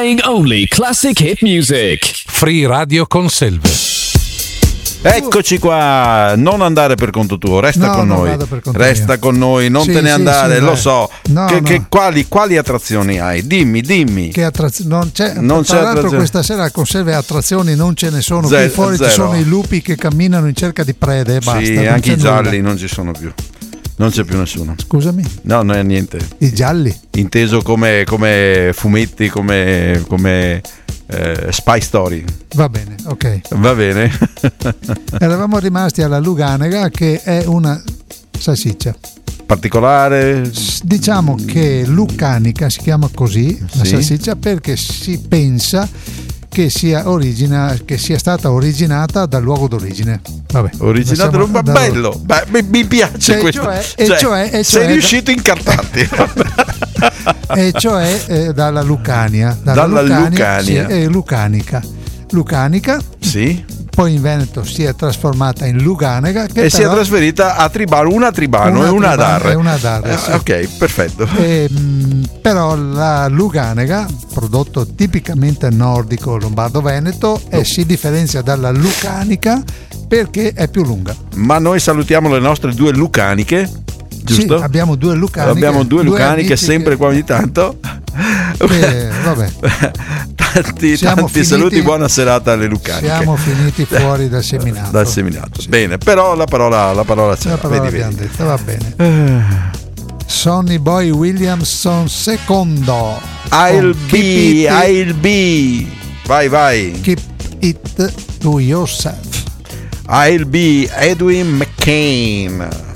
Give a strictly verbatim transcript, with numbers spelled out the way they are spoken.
Playing only classic hit music. Free Radio Conselve. Eccoci qua, non andare per conto tuo, resta No, con non noi, vado per conto resta mio. con noi, non Sì, te ne sì, andare, sì, lo vai. so. No, che, no. che- quali, quali attrazioni hai? Dimmi, dimmi. Che attrazioni non c'è, Non tra c'è l'altro attrazione. questa sera a Conselve attrazioni non ce ne sono. Ze- Qui fuori zero. ci sono i lupi che camminano in cerca di prede e basta. Sì, non anche c'è i gialli nulla. non ci sono più, non c'è più nessuno. Scusami, No, non è niente. i gialli. Inteso come, come fumetti, come, come eh, spy story. Va bene, ok. Va bene. Eravamo rimasti alla Luganega, che è una salsiccia. Particolare. Diciamo che lucanica si chiama così la Sì. salsiccia perché si pensa che sia, origina, che sia stata originata dal luogo d'origine. Vabbè, Originato, lasciamo- ma da- bello, beh, mi, mi piace Cioè, questo. cioè, e Cioè, cioè, e sei cioè- riuscito a incartarti. e cioè eh, dalla Lucania, Dalla Lucania. sì, è lucanica. Lucanica, Sì. poi in Veneto si è trasformata in Luganega che E si è però- trasferita a Tribano, una a Tribano Una e una a ad Tribano Arre. e una ad Arre, Eh, sì. Ok, perfetto. Ehm, però la Luganega, prodotto tipicamente nordico lombardo-veneto, e si differenzia dalla Lucanica perché è più lunga. Ma noi salutiamo le nostre due lucaniche, giusto? Sì, abbiamo due Lucaniche. Abbiamo due lucaniche amici sempre che- qua ogni tanto. Eh, vabbè. tanti Siamo tanti finiti- saluti, buona serata alle lucaniche. Siamo finiti fuori dal seminato. Dal seminato. Bene, però la parola, la parola c'è. La parola vedi, abbiamo vedi. detto, va bene. Sonny Boy Williamson secondo. I'll con be, Keep It- I'll be. Vai, vai. Keep It to Yourself. I'll be Edwin McCain.